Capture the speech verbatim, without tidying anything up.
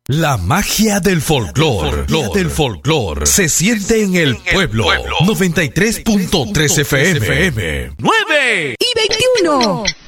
La magia del folclor, del folclor, se siente en el pueblo. noventa y tres punto tres F M. nueve y veintiuno.